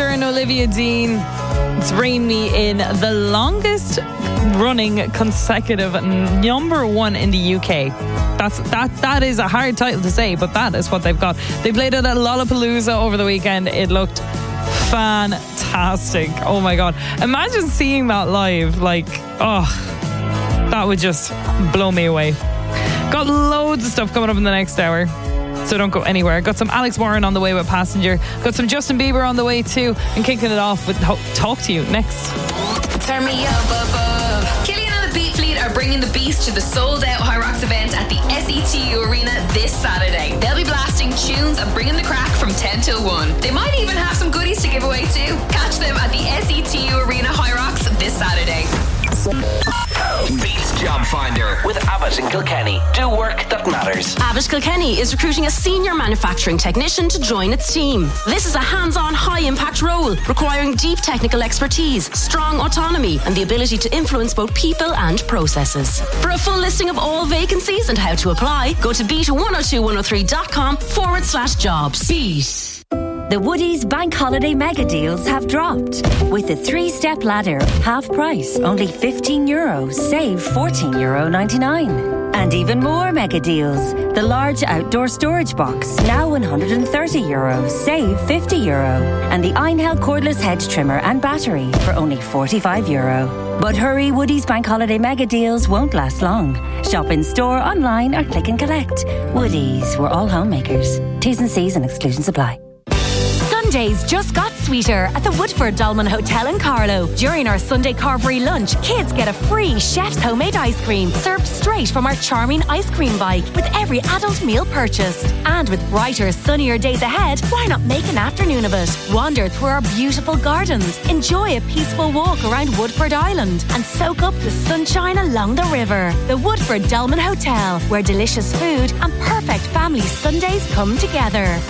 and Olivia Dean. It's Rain Me In, the longest running consecutive number one in the UK. That is a hard title to say, but that is what they've got. They played it at Lollapalooza over the weekend. It looked fantastic. Oh my God. Imagine seeing that live. Like, that would just blow me away. Got loads of stuff coming up in the next hour, so don't go anywhere. Got some Alex Warren on the way with Passenger. Got some Justin Bieber on the way too. And kicking it off with Talk to You next. Turn me up above. Killian and the Beat Fleet are bringing the beast to the sold-out High Rocks event at the SETU Arena this Saturday. They'll be blasting tunes and bringing the crack from 10 till 1. They might even have some goodies to give away too. Catch them at the SETU Arena High Rocks this Saturday. Beats Job Finder with Abbott and Kilkenny. Do work that matters. Abbott Kilkenny is recruiting a senior manufacturing technician to join its team. This is a hands-on, high-impact role requiring deep technical expertise, strong autonomy, and the ability to influence both people and processes. For a full listing of all vacancies and how to apply, go to beat102103.com/jobs. Beat. The Woodies Bank Holiday Mega Deals have dropped. With a 3-step ladder, half price, only €15, save €14.99. And even more mega deals. The large outdoor storage box, now €130, save €50. And the Einhell cordless hedge trimmer and battery for only €45. But hurry, Woodies Bank Holiday Mega Deals won't last long. Shop in store, online or click and collect. Woodies, we're all homemakers. T's and C's and exclusions apply. Sundays just got sweeter at the Woodford Dolman Hotel in Carlow. During our Sunday carvery lunch, kids get a free chef's homemade ice cream served straight from our charming ice cream bike with every adult meal purchased. And with brighter, sunnier days ahead, why not make an afternoon of it? Wander through our beautiful gardens, enjoy a peaceful walk around Woodford Island, and soak up the sunshine along the river. The Woodford Dolman Hotel, where delicious food and perfect family Sundays come together.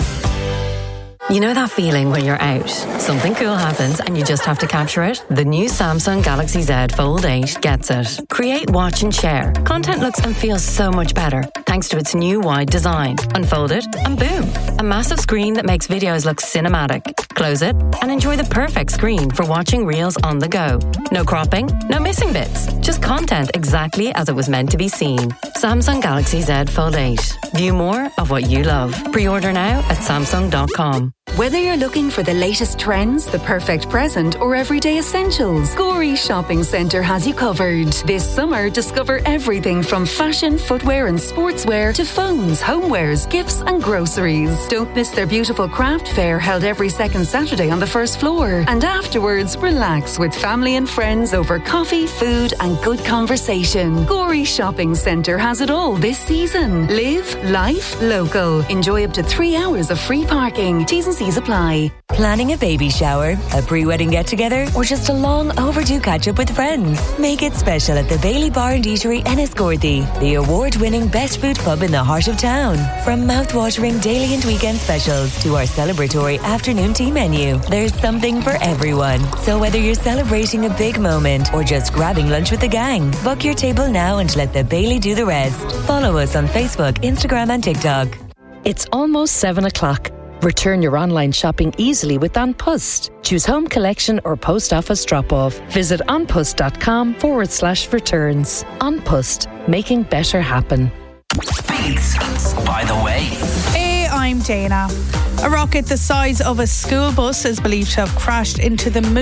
You know that feeling when you're out, something cool happens and you just have to capture it? The new Samsung Galaxy Z Fold 8 gets it. Create, watch and share. Content looks and feels so much better thanks to its new wide design. Unfold it and boom, a massive screen that makes videos look cinematic. Close it and enjoy the perfect screen for watching reels on the go. No cropping, no missing bits, just content exactly as it was meant to be seen. Samsung Galaxy Z Fold 8. View more of what you love. Pre-order now at Samsung.com. Whether you're looking for the latest trends, the perfect present, or everyday essentials, Gorey Shopping Centre has you covered. This summer, discover everything from fashion, footwear and sportswear to phones, homewares, gifts and groceries. Don't miss their beautiful craft fair held every second Saturday on the first floor. And afterwards, relax with family and friends over coffee, food and good conversation. Gorey Shopping Centre has it all this season. Live life local. Enjoy up to 3 hours of free parking. T's and C's apply. Planning a baby shower, a pre-wedding get-together, or just a long overdue catch-up with friends? Make it special at the Bailey Bar and Eatery Enniscorthy, the award-winning best food pub in the heart of town. From mouth-watering daily and weekend specials to our celebratory afternoon tea menu, there's something for everyone. So whether you're celebrating a big moment or just grabbing lunch with the gang, book your table now and let the Bailey do the rest. Follow us on Facebook, Instagram and TikTok. It's almost 7 o'clock. Return your online shopping easily with An Post. Choose home collection or post office drop-off. Visit anpost.com/returns. An Post, making better happen. Beats, by the way. Hey, I'm Dana. A rocket the size of a school bus is believed to have crashed into the moon